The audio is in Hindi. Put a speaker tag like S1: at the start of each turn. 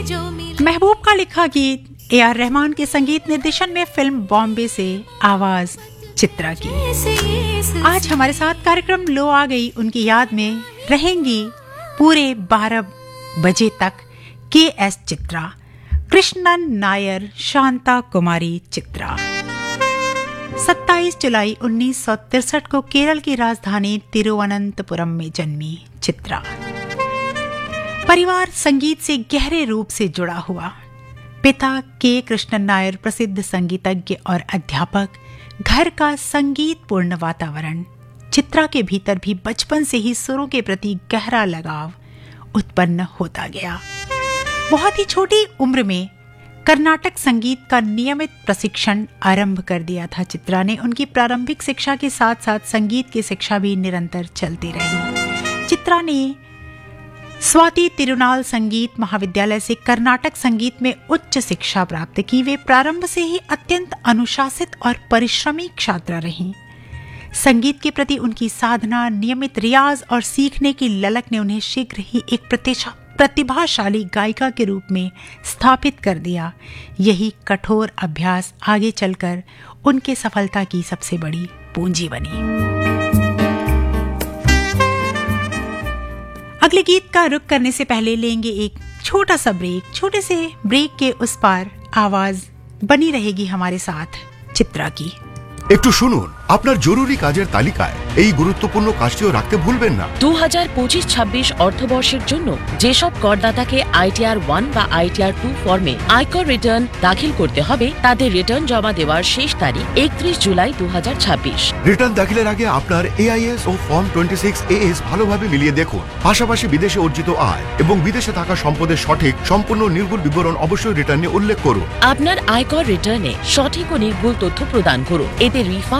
S1: महबूब का लिखा गीत AR रहमान के संगीत निर्देशन में फिल्म बॉम्बे से आवाज चित्रा की। आज हमारे साथ कार्यक्रम लो आ गई उनकी याद में रहेंगी पूरे 12 बजे तक KS चित्रा, कृष्णन नायर, शांता कुमारी चित्रा। 27 जुलाई 1963 को केरल की राजधानी तिरुवनंतपुरम में जन्मी चित्रा। परिवार संगीत से गहरे रूप से जुड़ा हुआ। पिता K. कृष्णन नायर प्रसिद्ध संगीतज्ञ और अध्यापक। घर का संगीतपूर्ण वातावरण। चित्रा के भीतर भी बचपन से ही सुरों के प्रति गहरा लगाव उत्पन्न होता गया। बहुत ही छोटी उम्र में कर्नाटक संगीत का नियमित प्रशिक्षण आरंभ कर दिया था चित्रा ने। उनकी प्रारंभिक शिक्षा के साथ साथ संगीत की शिक्षा भी निरंतर चलती रही। चित्रा ने स्वाति तिरुनाल संगीत महाविद्यालय से कर्नाटक संगीत में उच्च शिक्षा प्राप्त की। वे प्रारंभ से ही अत्यंत अनुशासित और परिश्रमी छात्रा रहीं। संगीत के प्रति उनकी साधना, नियमित रियाज और सीखने की ललक ने उन्हें शीघ्र ही एक प्रतिभाशाली गायिका के रूप में स्थापित कर दिया। यही कठोर अभ्यास आगे चलकर उनके सफलता की सबसे बड़ी पूंजी बनी। अगले गीत का रुख करने से पहले लेंगे एक छोटा सा ब्रेक। छोटे से ब्रेक के उस पार आवाज बनी रहेगी हमारे साथ चित्रा की।
S2: একটু শুনুন, আপনার জরুরি কাজের তালিকায় এই গুরুত্বপূর্ণ কাজটিও রাখতে ভুলবেন না।
S3: 2025-26 অর্থবর্ষের জন্য যেসব করদাতাকে ITR 1 বা ITR 2 ফর্মে আয়কর রিটার্ন দাখিল করতে হবে তাদের রিটার্ন জমা দেওয়ার শেষ তারিখ 31 জুলাই 2026।
S2: রিটার্ন দাখিলের আগে আপনার AIS ও ফর্ম 26 AS ভালোভাবে মিলিয়ে দেখুন। পাশাপাশি বিদেশে অর্জিত আয় এবং বিদেশে থাকা সম্পদের সঠিক সম্পূর্ণ নির্ভুল বিবরণ অবশ্যই রিটার্নে উল্লেখ করুন।
S3: আপনার আয়কর রিটার্নে সঠিক ও নির্ভুল তথ্য প্রদান করুন। এতে রিফান্ড